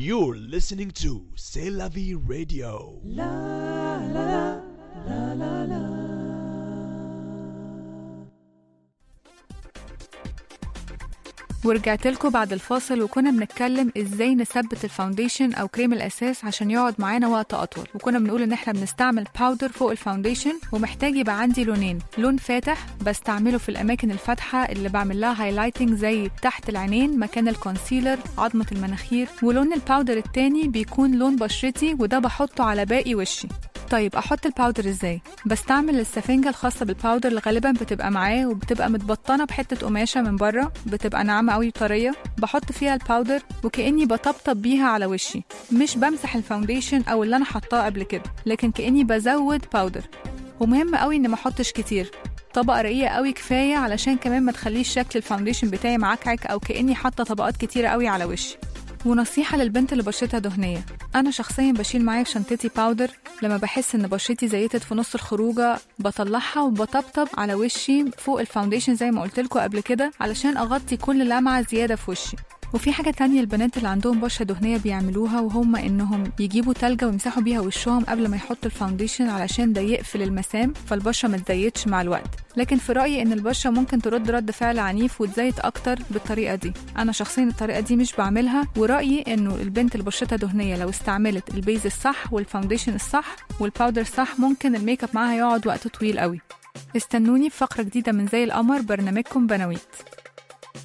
You're listening to C'est la vie radio. La la la la la. ورجعت لكم بعد الفاصل وكنا بنتكلم ازاي نثبت الفاونديشن او كريم الاساس عشان يقعد معانا وقت اطول، وكنا بنقول ان احنا بنستعمل باودر فوق الفاونديشن ومحتاج يبقى عندي لونين، لون فاتح بستعمله في الاماكن الفاتحه اللي بعمل لها هايلايتنج زي تحت العينين مكان الكونسيلر عظمه المناخير، ولون الباودر التاني بيكون لون بشرتي وده بحطه على باقي وشي. طيب احط الباودر ازاي؟ بستعمل السفنجه الخاصه بالباودر اللي غالبا بتبقى معاه وبتبقى متبطنه بحته قماشه من بره بتبقى ناعمه قوي وطريه، بحط فيها الباودر وكاني بطبطب بيها على وشي، مش بمسح الفاونديشن او اللي انا حطاه قبل كده، لكن كاني بزود باودر. ومهم قوي ان ما احطش كتير، طبقه رقيقه قوي كفايه علشان كمان ما تخليش شكل الفاونديشن بتاعي معكعك او كاني حاطه طبقات كتيره قوي على وشي. ونصيحة للبنت اللي بشرتها دهنية، أنا شخصياً بشيل معايا في شنطتي باودر لما بحس إن بشرتي زيتت في نص الخروجة، بطلعها وبطبطب على وشي فوق الفاونديشن زي ما قلتلكوا قبل كده علشان أغطي كل لمعة زيادة في وشي. وفي حاجة تانية البنات اللي عندهم بشرة دهنية بيعملوها، وهم إنهم يجيبوا تلجة ويمسحوا بيها وشهم قبل ما يحطوا الفاونديشن علشان ده يقفل المسام فالبشرة ما تزيتش مع الوقت. لكن في رأيي إن البشرة ممكن ترد رد فعل عنيف وتزيت أكتر بالطريقة دي. أنا شخصيا الطريقة دي مش بعملها، ورأيي إنه البنت اللي بشرتها دهنية لو استعملت البيز الصح والفاونديشن الصح والباودر الصح ممكن الميك اب معاها يقعد وقت طويل قوي. استنوني في فقرة جديدة من زي القمر، برنامجكم بنويت.